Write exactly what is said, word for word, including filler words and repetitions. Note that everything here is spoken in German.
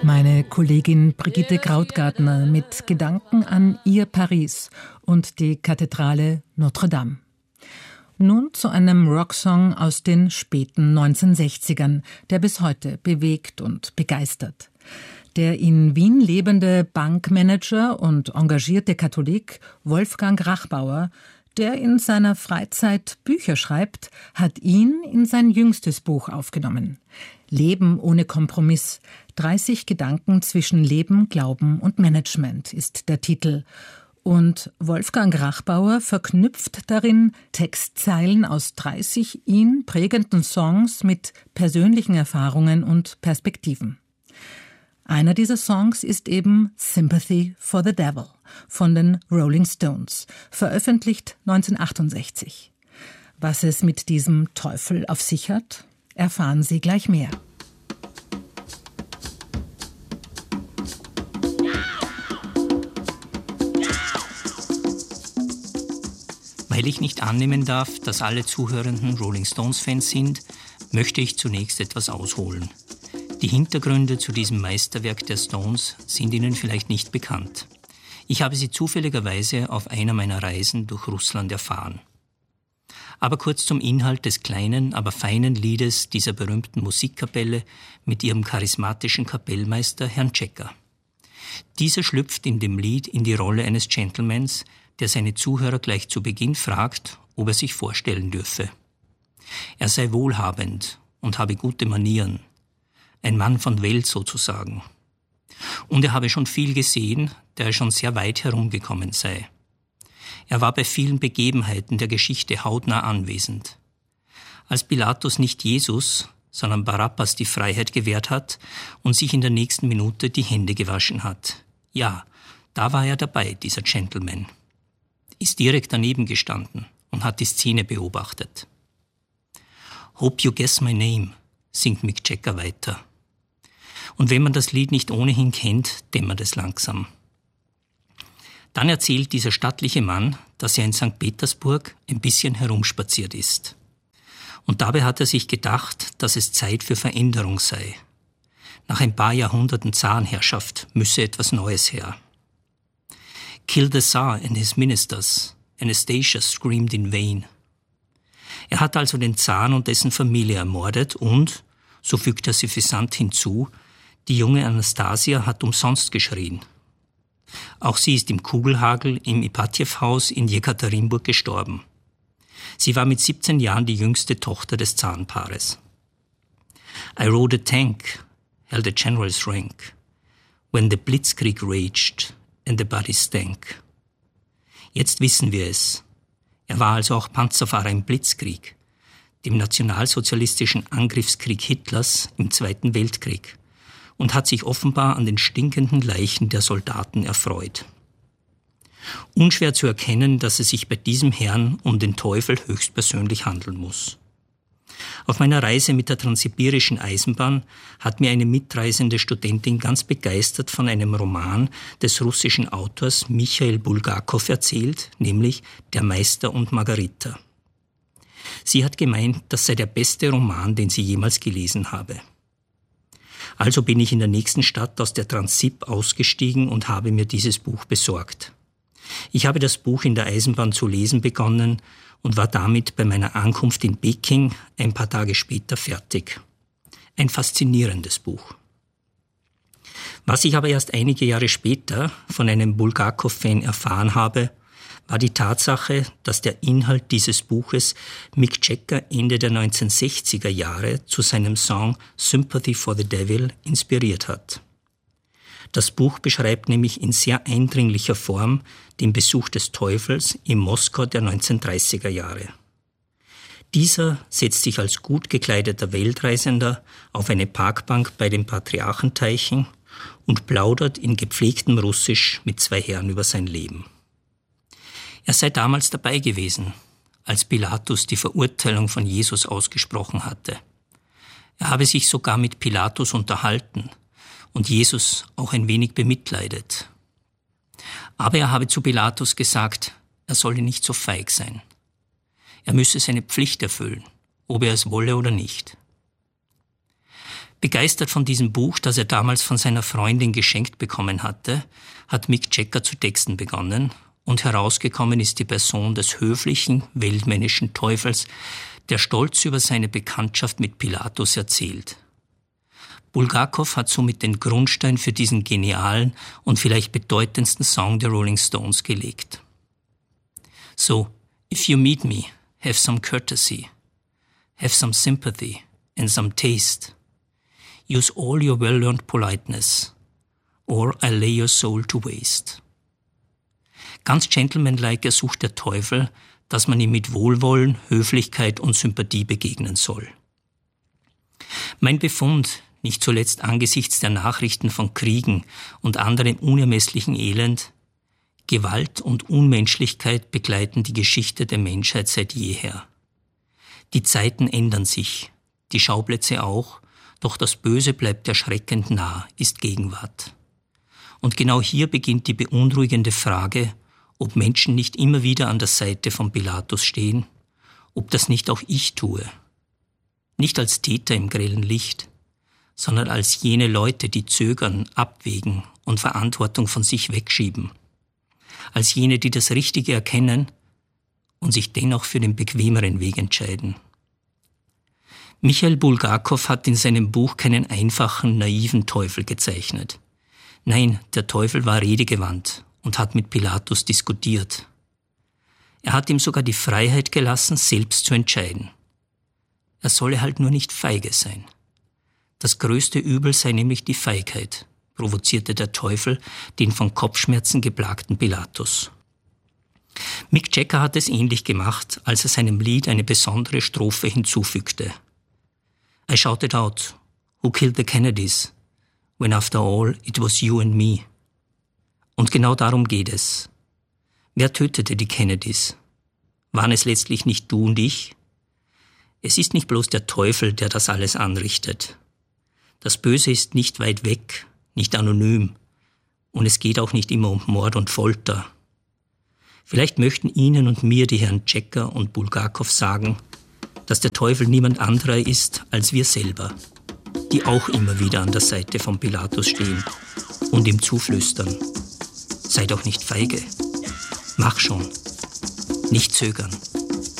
Meine Kollegin Brigitte Krautgartner mit Gedanken an ihr Paris und die Kathedrale Notre-Dame. Nun zu einem Rocksong aus den späten neunzehnhundertsechzigern, der bis heute bewegt und begeistert. Der in Wien lebende Bankmanager und engagierte Katholik Wolfgang Rachbauer, der in seiner Freizeit Bücher schreibt, hat ihn in sein jüngstes Buch aufgenommen. Leben ohne Kompromiss. dreißig Gedanken zwischen Leben, Glauben und Management ist der Titel. Und Wolfgang Rachbauer verknüpft darin Textzeilen aus dreißig ihn prägenden Songs mit persönlichen Erfahrungen und Perspektiven. Einer dieser Songs ist eben Sympathy for the Devil von den Rolling Stones, veröffentlicht neunzehnhundertachtundsechzig. Was es mit diesem Teufel auf sich hat, erfahren Sie gleich mehr. Weil ich nicht annehmen darf, dass alle Zuhörenden Rolling Stones-Fans sind, möchte ich zunächst etwas ausholen. Die Hintergründe zu diesem Meisterwerk der Stones sind Ihnen vielleicht nicht bekannt. Ich habe sie zufälligerweise auf einer meiner Reisen durch Russland erfahren. Aber kurz zum Inhalt des kleinen, aber feinen Liedes dieser berühmten Musikkapelle mit ihrem charismatischen Kapellmeister Herrn Checker. Dieser schlüpft in dem Lied in die Rolle eines Gentlemans, der seine Zuhörer gleich zu Beginn fragt, ob er sich vorstellen dürfe. Er sei wohlhabend und habe gute Manieren. Ein Mann von Welt sozusagen. Und er habe schon viel gesehen, da er schon sehr weit herumgekommen sei. Er war bei vielen Begebenheiten der Geschichte hautnah anwesend. Als Pilatus nicht Jesus, sondern Barabbas die Freiheit gewährt hat und sich in der nächsten Minute die Hände gewaschen hat. Ja, da war er dabei, dieser Gentleman. Ist direkt daneben gestanden und hat die Szene beobachtet. Hope you guess my name, singt Mick Jagger weiter. Und wenn man das Lied nicht ohnehin kennt, dämmert es langsam. Dann erzählt dieser stattliche Mann, dass er in Sankt Petersburg ein bisschen herumspaziert ist. Und dabei hat er sich gedacht, dass es Zeit für Veränderung sei. Nach ein paar Jahrhunderten Zarenherrschaft müsse etwas Neues her. Kill the Tsar and his ministers, Anastasia screamed in vain. Er hat also den Zaren und dessen Familie ermordet und, so fügt er suffisant hinzu, die junge Anastasia hat umsonst geschrien. Auch sie ist im Kugelhagel im Ipatjew-Haus in Jekaterinburg gestorben. Sie war mit siebzehn Jahren die jüngste Tochter des Zarenpaares. I rode a tank, held a general's rank, when the Blitzkrieg raged and the bodies stank. Jetzt wissen wir es. Er war also auch Panzerfahrer im Blitzkrieg, dem nationalsozialistischen Angriffskrieg Hitlers im Zweiten Weltkrieg, und hat sich offenbar an den stinkenden Leichen der Soldaten erfreut. Unschwer zu erkennen, dass es sich bei diesem Herrn um den Teufel höchstpersönlich handeln muss. Auf meiner Reise mit der Transsibirischen Eisenbahn hat mir eine mitreisende Studentin ganz begeistert von einem Roman des russischen Autors Michail Bulgakow erzählt, nämlich Der Meister und Margarita. Sie hat gemeint, das sei der beste Roman, den sie jemals gelesen habe. Also bin ich in der nächsten Stadt aus der Transsib ausgestiegen und habe mir dieses Buch besorgt. Ich habe das Buch in der Eisenbahn zu lesen begonnen und war damit bei meiner Ankunft in Peking ein paar Tage später fertig. Ein faszinierendes Buch. Was ich aber erst einige Jahre später von einem Bulgakow-Fan erfahren habe, war die Tatsache, dass der Inhalt dieses Buches Mick Jagger Ende der neunzehnhundertsechziger Jahre zu seinem Song Sympathy for the Devil inspiriert hat. Das Buch beschreibt nämlich in sehr eindringlicher Form den Besuch des Teufels im Moskau der neunzehnhundertdreißiger Jahre. Dieser setzt sich als gut gekleideter Weltreisender auf eine Parkbank bei den Patriarchenteichen und plaudert in gepflegtem Russisch mit zwei Herren über sein Leben. Er sei damals dabei gewesen, als Pilatus die Verurteilung von Jesus ausgesprochen hatte. Er habe sich sogar mit Pilatus unterhalten und Jesus auch ein wenig bemitleidet. Aber er habe zu Pilatus gesagt, er solle nicht so feig sein. Er müsse seine Pflicht erfüllen, ob er es wolle oder nicht. Begeistert von diesem Buch, das er damals von seiner Freundin geschenkt bekommen hatte, hat Mick Jagger zu texten begonnen und herausgekommen ist die Person des höflichen, weltmännischen Teufels, der stolz über seine Bekanntschaft mit Pilatus erzählt. Bulgakov hat somit den Grundstein für diesen genialen und vielleicht bedeutendsten Song der Rolling Stones gelegt. So, if you meet me, have some courtesy, have some sympathy and some taste. Use all your well-learned politeness, or I lay your soul to waste. Ganz gentlemanlike ersucht der Teufel, dass man ihm mit Wohlwollen, Höflichkeit und Sympathie begegnen soll. Mein Befund, nicht zuletzt angesichts der Nachrichten von Kriegen und anderem unermesslichen Elend, Gewalt und Unmenschlichkeit begleiten die Geschichte der Menschheit seit jeher. Die Zeiten ändern sich, die Schauplätze auch, doch das Böse bleibt erschreckend nah, ist Gegenwart. Und genau hier beginnt die beunruhigende Frage, ob Menschen nicht immer wieder an der Seite von Pilatus stehen, ob das nicht auch ich tue. Nicht als Täter im grellen Licht, sondern als jene Leute, die zögern, abwägen und Verantwortung von sich wegschieben. Als jene, die das Richtige erkennen und sich dennoch für den bequemeren Weg entscheiden. Michail Bulgakov hat in seinem Buch keinen einfachen, naiven Teufel gezeichnet. Nein, der Teufel war redegewandt und hat mit Pilatus diskutiert. Er hat ihm sogar die Freiheit gelassen, selbst zu entscheiden. Er solle halt nur nicht feige sein. Das größte Übel sei nämlich die Feigheit, provozierte der Teufel den von Kopfschmerzen geplagten Pilatus. Mick Jagger hat es ähnlich gemacht, als er seinem Lied eine besondere Strophe hinzufügte. I shouted out, who killed the Kennedys, when after all it was you and me. Und genau darum geht es. Wer tötete die Kennedys? Waren es letztlich nicht du und ich? Es ist nicht bloß der Teufel, der das alles anrichtet. Das Böse ist nicht weit weg, nicht anonym. Und es geht auch nicht immer um Mord und Folter. Vielleicht möchten Ihnen und mir die Herren Jagger und Bulgakov sagen, dass der Teufel niemand anderer ist als wir selber, die auch immer wieder an der Seite von Pilatus stehen und ihm zuflüstern. Sei doch nicht feige. Mach schon. Nicht zögern.